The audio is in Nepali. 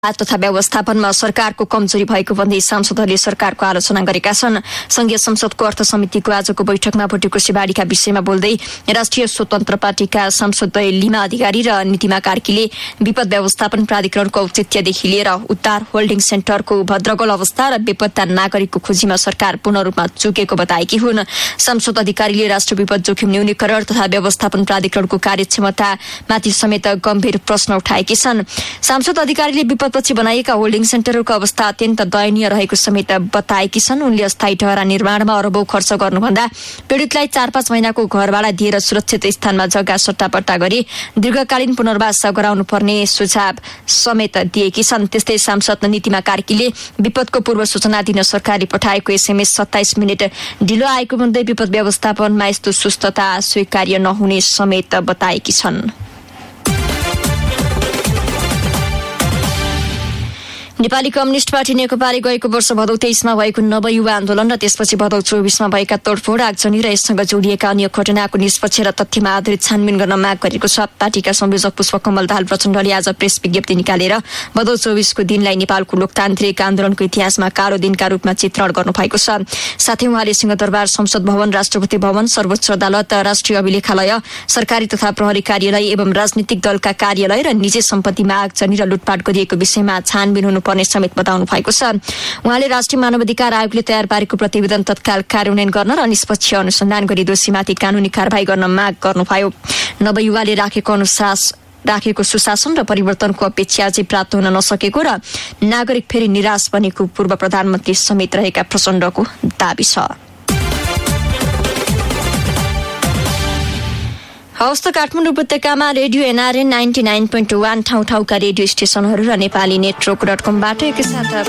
तथा व्यवस्थापनमा सरकारको कमजोरी भएको भन्दै सांसदहरूले सरकारको आलोचना गरेका छन्। संघीय संसदको अर्थ समितिको आजको बैठकमा भोटेको सिवाडीका विषयमा बोल्दै राष्ट्रिय स्वतन्त्र पार्टीका सांसद लिमा अधिकारी र नीतिमा कार्कीले विपद व्यवस्थापन प्राधिकरणको औचित्यदेखि लिएर उद्धार होल्डिङ सेन्टरको भद्रगोल अवस्था र बेपत्ता नागरिकको खोजीमा सरकार पूर्ण रूपमा चुकेको बताएकी हुन्। सांसद अधिकारीले राष्ट्र विपद जोखिम न्यूनीकरण तथा व्यवस्थापन प्राधिकरणको कार्यक्षमतामाथि समेत गम्भीर प्रश्न उठाएकी छन्। सांसद अधिकारीले विपदपछि बनाइएका होल्डिङ सेन्टरहरूको अवस्था अत्यन्त दयनीय रहेको समेत बताएकी छन्। उनले अस्थायी ठहरा निर्माणमा अरबौं खर्च गर्नुभन्दा पीडितलाई 4-5 महिनाको घरभाडा दिएर सुरक्षित स्थानमा जग्गा सट्टापट्टा गरी दीर्घकालीन पुनर्वास गराउनुपर्ने सुझाव समेत दिएकी छन्। त्यस्तै सांसद नीतिमा कार्कीले विपदको पूर्व सूचना दिन सरकारले पठाएको एसएमएस 27 मिनेट ढिलो आएको भन्दै विपद व्यवस्थापनमा यस्तो सुस्तता स्वीकार्य नहुने समेत बताएकी छन्। नेपाली कम्युनिस्ट पार्टी नेकपाले गएको वर्ष भदौ 23मा भएको नवयुवा आन्दोलन र त्यसपछि भदौ 24मा भएका तोडफोड आगजनी र यससँग जोडिएका अन्य घटनाको निष्पक्ष र तथ्यमा आधारित छानबिन गर्न माग गरेको छ। पार्टीका संयोजक पुष्पकमल दाहाल प्रचण्डले आज प्रेस विज्ञप्ति निकालेर भदौ 24को दिनलाई नेपालको लोकतान्त्रिक आन्दोलनको इतिहासमा कालो दिनका रूपमा चित्रण गर्नुभएको छ। साथै उहाँले सिंहदरबार, संसद भवन, राष्ट्रपति भवन, सर्वोच्च अदालत, राष्ट्रिय अभिलेखालय, सरकारी तथा प्रहरी कार्यालय एवं राजनीतिक दलका कार्यालय र निजी सम्पत्तिमा आगजनी र लुटपाट गरिएको विषयमा छानबिन हुनु समेत बताउनु भएको छ। उहाँले राष्ट्रिय मानवाधिकार आयोगले तयार पारेको प्रतिवेदन तत्काल कार्यान्वयन गर्न र निष्पक्ष अनुसन्धान गरी दोषीमाथि कानूनी कारबाही गर्न माग गर्नुभयो। नवयुवाले राखेको सुशासन र परिवर्तनको अपेक्षा अझै प्राप्त हुन नसकेको र नागरिक फेरि निराश बनेको पूर्व प्रधानमन्त्री समेत रहेका प्रचण्डको दाबी छ। हवस् त काठमाडौँ उपत्यकामा रेडियो एनआरएन 99.1 ठाउँ ठाउँका रेडियो स्टेशनहरू र नेपाली नेटवर्क .com बाट एकैसाथ